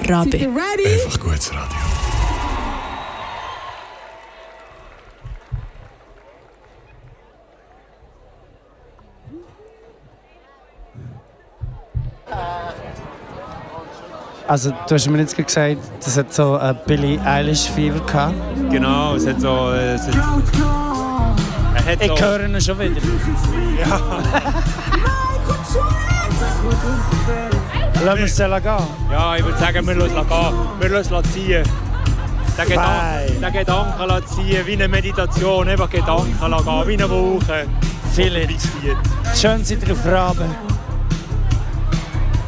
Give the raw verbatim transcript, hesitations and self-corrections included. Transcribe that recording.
Rabe. Einfach gutes Radio. Also, du hast mir jetzt gesagt, das hat so ein Billie Eilish-Fever gehabt. Genau, es hat so... Äh, es hat, er hat ich so, höre ihn schon wieder. Ja. Lassen wir es gehen. Ja, ich würde sagen, wir lassen es gehen. Wir lassen es ziehen. Den Gedanken, den Gedanken lassen ziehen, wie eine Meditation. Einfach Gedanken lassen gehen, wie eine Woche. Philipp, schön seid ihr auf Rabe.